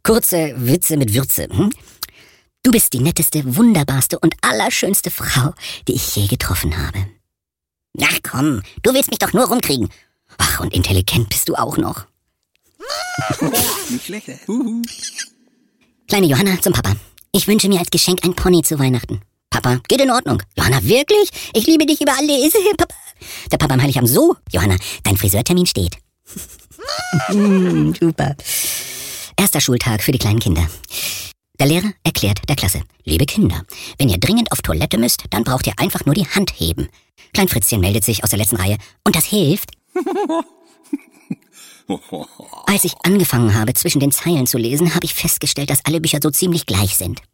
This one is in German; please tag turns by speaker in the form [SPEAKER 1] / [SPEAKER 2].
[SPEAKER 1] Kurze Witze mit Würze. Du bist die netteste, wunderbarste und allerschönste Frau, die ich je getroffen habe. Ach komm, du willst mich doch nur rumkriegen. Ach, und intelligent bist du auch noch.
[SPEAKER 2] Nicht schlecht.
[SPEAKER 1] Kleine Johanna zum Papa. Ich wünsche mir als Geschenk ein Pony zu Weihnachten. Papa, geht in Ordnung. Johanna, wirklich? Ich liebe dich über alles, Papa. Der Papa am Heiligabend so. Johanna, dein Friseurtermin steht. Super. Erster Schultag für die kleinen Kinder. Der Lehrer erklärt der Klasse: Liebe Kinder, wenn ihr dringend auf Toilette müsst, dann braucht ihr einfach nur die Hand heben. Klein Fritzchen meldet sich aus der letzten Reihe. Und das hilft. Als ich angefangen habe, zwischen den Zeilen zu lesen, habe ich festgestellt, dass alle Bücher so ziemlich gleich sind.